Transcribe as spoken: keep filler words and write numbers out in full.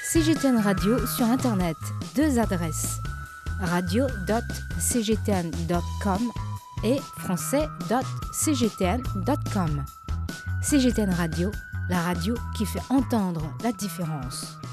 C G T N Radio sur Internet, deux adresses, radio point c g t n point com et français point c g t n point com. C G T N Radio, la radio qui fait entendre la différence.